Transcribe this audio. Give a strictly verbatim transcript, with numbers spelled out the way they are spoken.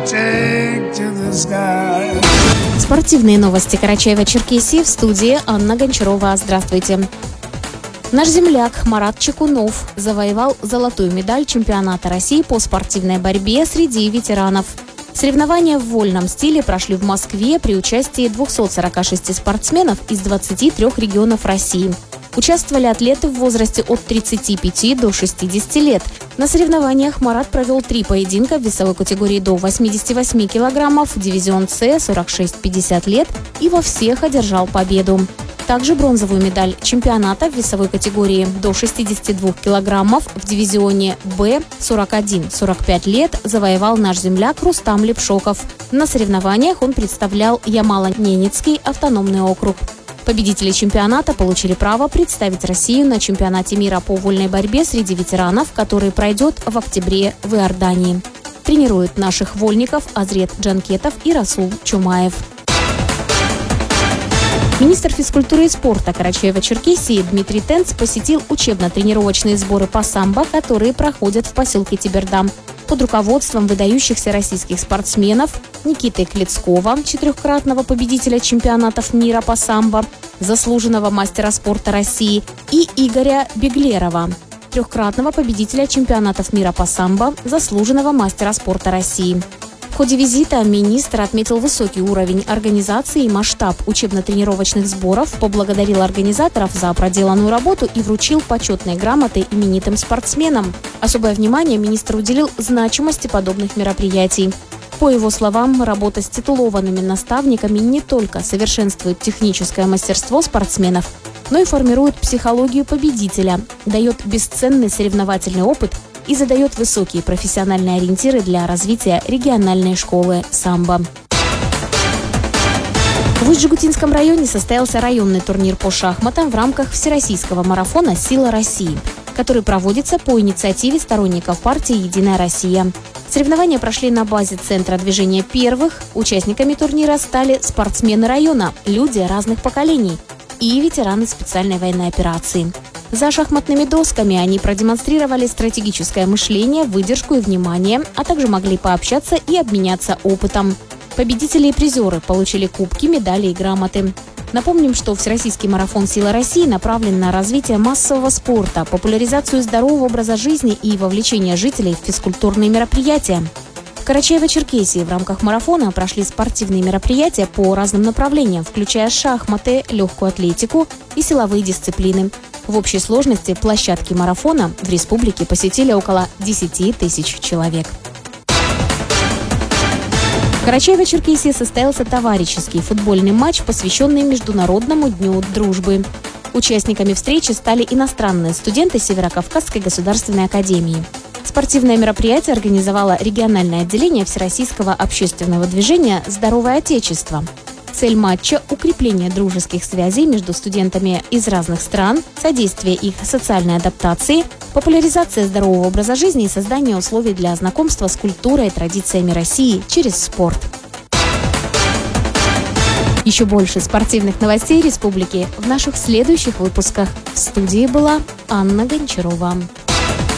Спортивные новости Карачаева-Черкесии в студии Анна Гончарова. Здравствуйте. Наш земляк Марат Чекунов завоевал золотую медаль чемпионата России по спортивной борьбе среди ветеранов. Соревнования в вольном стиле прошли в Москве при участии двухсот сорока шести спортсменов из двадцати трёх регионов России. Участвовали атлеты в возрасте от тридцати пяти до шестидесяти лет. На соревнованиях Марат провел три поединка в весовой категории до восьмидесяти восьми килограммов, дивизион С сорок шесть пятьдесят лет и во всех одержал победу. Также бронзовую медаль чемпионата в весовой категории до шестидесяти двух килограммов в дивизионе Б сорок один сорок пять лет завоевал наш земляк Рустам Лепшоков. На соревнованиях он представлял Ямало-Ненецкий автономный округ. Победители чемпионата получили право представить Россию на чемпионате мира по вольной борьбе среди ветеранов, который пройдет в октябре в Иордании. Тренируют наших вольников Азрет Джанкетов и Расул Чумаев. Министр физкультуры и спорта Карачаева-Черкесии Дмитрий Тенц посетил учебно-тренировочные сборы по самбо, которые проходят в поселке Тибердам под руководством выдающихся российских спортсменов Никиты Клецкова, четырехкратного победителя чемпионатов мира по самбо, заслуженного мастера спорта России, и Игоря Беглерова, трехкратного победителя чемпионатов мира по самбо, заслуженного мастера спорта России. В ходе визита министр отметил высокий уровень организации и масштаб учебно-тренировочных сборов, поблагодарил организаторов за проделанную работу и вручил почетные грамоты именитым спортсменам. Особое внимание министр уделил значимости подобных мероприятий. По его словам, работа с титулованными наставниками не только совершенствует техническое мастерство спортсменов, но и формирует психологию победителя, дает бесценный соревновательный опыт и задает высокие профессиональные ориентиры для развития региональной школы самбо. В Усть-Жигутинском районе состоялся районный турнир по шахматам в рамках всероссийского марафона «Сила России», который проводится по инициативе сторонников партии «Единая Россия». Соревнования прошли на базе Центра движения первых. Участниками турнира стали спортсмены района, люди разных поколений и ветераны специальной военной операции. За шахматными досками они продемонстрировали стратегическое мышление, выдержку и внимание, а также могли пообщаться и обменяться опытом. Победители и призеры получили кубки, медали и грамоты. Напомним, что Всероссийский марафон «Сила России» направлен на развитие массового спорта, популяризацию здорового образа жизни и вовлечение жителей в физкультурные мероприятия. В Карачаево-Черкесии в рамках марафона прошли спортивные мероприятия по разным направлениям, включая шахматы, легкую атлетику и силовые дисциплины. В общей сложности площадки марафона в республике посетили около десяти тысяч человек. В Карачаево-Черкесии состоялся товарищеский футбольный матч, посвященный Международному дню дружбы. Участниками встречи стали иностранные студенты Северокавказской государственной академии. Спортивное мероприятие организовало региональное отделение Всероссийского общественного движения «Здоровое Отечество». Цель матча – укрепление дружеских связей между студентами из разных стран, содействие их социальной адаптации, популяризация здорового образа жизни и создание условий для знакомства с культурой и традициями России через спорт. Еще больше спортивных новостей республики в наших следующих выпусках. В студии была Анна Гончарова.